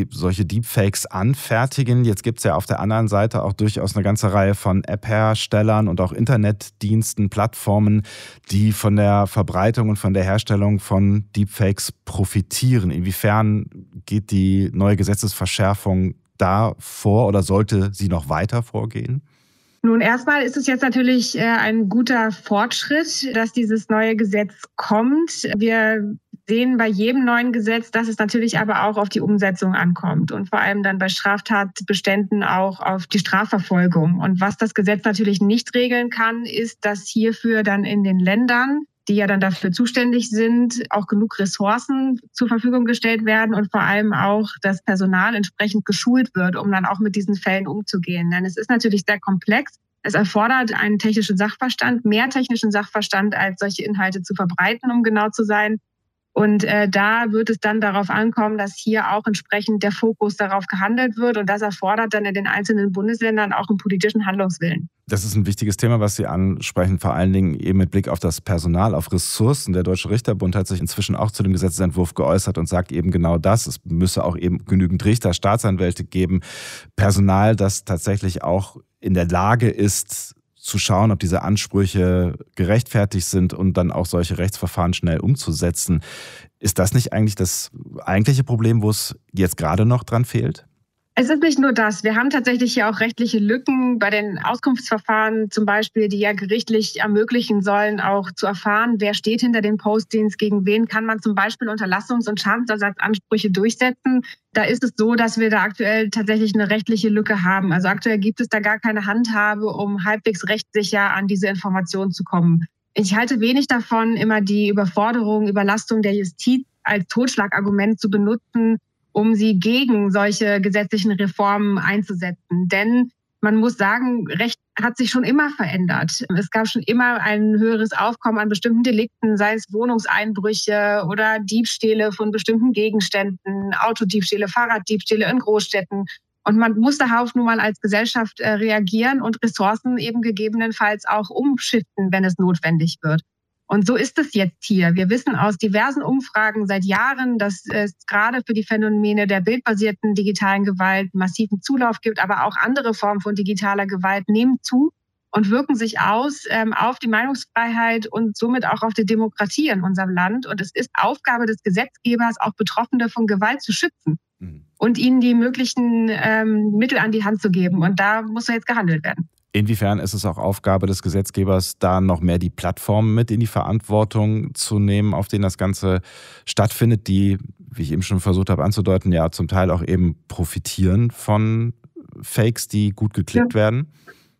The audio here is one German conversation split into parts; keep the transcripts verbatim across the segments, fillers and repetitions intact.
solche Deepfakes anfertigen. Jetzt gibt es ja auf der anderen Seite auch durchaus eine ganze Reihe von App-Herstellern und auch Internetdiensten, Plattformen, die von der Verbreitung und von der Herstellung von Deepfakes profitieren. Inwiefern geht die neue Gesetzesverschärfung da vor oder sollte sie noch weiter vorgehen? Nun, erstmal ist es jetzt natürlich ein guter Fortschritt, dass dieses neue Gesetz kommt. Wir sehen bei jedem neuen Gesetz, dass es natürlich aber auch auf die Umsetzung ankommt und vor allem dann bei Straftatbeständen auch auf die Strafverfolgung. Und was das Gesetz natürlich nicht regeln kann, ist, dass hierfür dann in den Ländern, die ja dann dafür zuständig sind, auch genug Ressourcen zur Verfügung gestellt werden und vor allem auch das Personal entsprechend geschult wird, um dann auch mit diesen Fällen umzugehen. Denn es ist natürlich sehr komplex. Es erfordert einen technischen Sachverstand, mehr technischen Sachverstand, als solche Inhalte zu verbreiten, um genau zu sein. Und äh, da wird es dann darauf ankommen, dass hier auch entsprechend der Fokus darauf gehandelt wird. Und das erfordert dann in den einzelnen Bundesländern auch einen politischen Handlungswillen. Das ist ein wichtiges Thema, was Sie ansprechen, vor allen Dingen eben mit Blick auf das Personal, auf Ressourcen. Der Deutsche Richterbund hat sich inzwischen auch zu dem Gesetzentwurf geäußert und sagt eben genau das. Es müsse auch eben genügend Richter, Staatsanwälte geben, Personal, das tatsächlich auch in der Lage ist, zu schauen, ob diese Ansprüche gerechtfertigt sind und dann auch solche Rechtsverfahren schnell umzusetzen. Ist das nicht eigentlich das eigentliche Problem, wo es jetzt gerade noch dran fehlt? Es ist nicht nur das. Wir haben tatsächlich hier auch rechtliche Lücken bei den Auskunftsverfahren zum Beispiel, die ja gerichtlich ermöglichen sollen, auch zu erfahren, wer steht hinter den Postings, gegen wen kann man zum Beispiel Unterlassungs- und Schadensersatzansprüche durchsetzen. Da ist es so, dass wir da aktuell tatsächlich eine rechtliche Lücke haben. Also aktuell gibt es da gar keine Handhabe, um halbwegs rechtssicher an diese Informationen zu kommen. Ich halte wenig davon, immer die Überforderung, Überlastung der Justiz als Totschlagargument zu benutzen, um sie gegen solche gesetzlichen Reformen einzusetzen. Denn man muss sagen, Recht hat sich schon immer verändert. Es gab schon immer ein höheres Aufkommen an bestimmten Delikten, sei es Wohnungseinbrüche oder Diebstähle von bestimmten Gegenständen, Autodiebstähle, Fahrraddiebstähle in Großstädten. Und man muss darauf nun mal als Gesellschaft reagieren und Ressourcen eben gegebenenfalls auch umschiften, wenn es notwendig wird. Und so ist es jetzt hier. Wir wissen aus diversen Umfragen seit Jahren, dass es gerade für die Phänomene der bildbasierten digitalen Gewalt massiven Zulauf gibt, aber auch andere Formen von digitaler Gewalt nehmen zu und wirken sich aus ähm, auf die Meinungsfreiheit und somit auch auf die Demokratie in unserem Land. Und es ist Aufgabe des Gesetzgebers, auch Betroffene von Gewalt zu schützen mhm. und ihnen die möglichen ähm, Mittel an die Hand zu geben. Und da muss jetzt gehandelt werden. Inwiefern ist es auch Aufgabe des Gesetzgebers, da noch mehr die Plattformen mit in die Verantwortung zu nehmen, auf denen das Ganze stattfindet, die, wie ich eben schon versucht habe anzudeuten, ja zum Teil auch eben profitieren von Fakes, die gut geklickt ja. werden?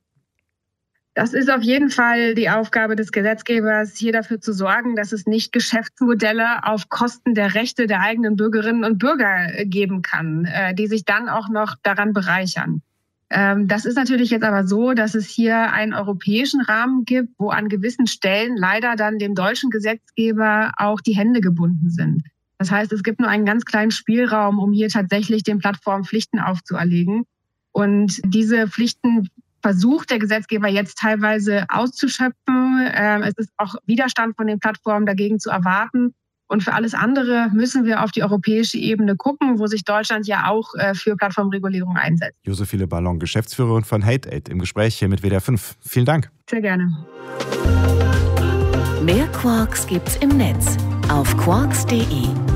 Das ist auf jeden Fall die Aufgabe des Gesetzgebers, hier dafür zu sorgen, dass es nicht Geschäftsmodelle auf Kosten der Rechte der eigenen Bürgerinnen und Bürger geben kann, die sich dann auch noch daran bereichern. Das ist natürlich jetzt aber so, dass es hier einen europäischen Rahmen gibt, wo an gewissen Stellen leider dann dem deutschen Gesetzgeber auch die Hände gebunden sind. Das heißt, es gibt nur einen ganz kleinen Spielraum, um hier tatsächlich den Plattformen Pflichten aufzuerlegen. Und diese Pflichten versucht der Gesetzgeber jetzt teilweise auszuschöpfen. Es ist auch Widerstand von den Plattformen dagegen zu erwarten. Und für alles andere müssen wir auf die europäische Ebene gucken, wo sich Deutschland ja auch für Plattformregulierung einsetzt. Josephine Ballon, Geschäftsführerin von HateAid, im Gespräch hier mit W D R fünf. Vielen Dank. Sehr gerne. Mehr Quarks gibt's im Netz auf quarks punkt de.